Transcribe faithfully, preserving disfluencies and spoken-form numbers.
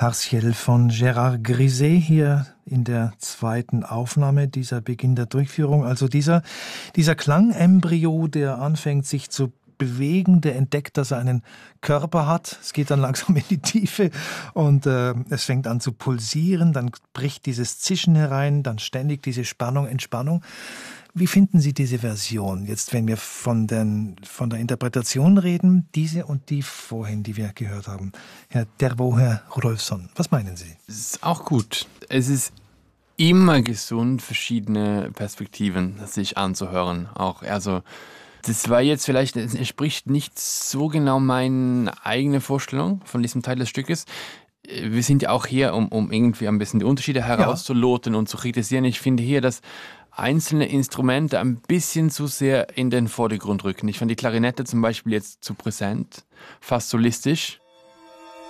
Partiell von Gérard Griset hier in der zweiten Aufnahme, dieser Beginn der Durchführung. Also dieser, dieser Klangembryo, der anfängt sich zu bewegen, der entdeckt, dass er einen Körper hat. Es geht dann langsam in die Tiefe und äh, es fängt an zu pulsieren, dann bricht dieses Zischen herein, dann ständig diese Spannung, Entspannung. Wie finden Sie diese Version, jetzt wenn wir von, den, von der Interpretation reden, diese und die vorhin, die wir gehört haben? Herr Terbo, Herr Rudolfsson, was meinen Sie? Es ist auch gut. Es ist immer gesund, verschiedene Perspektiven sich anzuhören. Auch, also, das war jetzt vielleicht, es entspricht nicht so genau meiner eigenen Vorstellung von diesem Teil des Stückes. Wir sind ja auch hier, um, um irgendwie ein bisschen die Unterschiede herauszuloten ja. und zu kritisieren. Ich finde hier, dass einzelne Instrumente ein bisschen zu sehr in den Vordergrund rücken. Ich fand die Klarinette zum Beispiel jetzt zu präsent, fast solistisch.